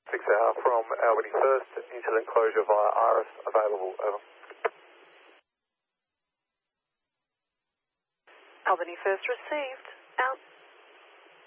6-hour from Albany First into the enclosure via Iris, available, over. Albany First received.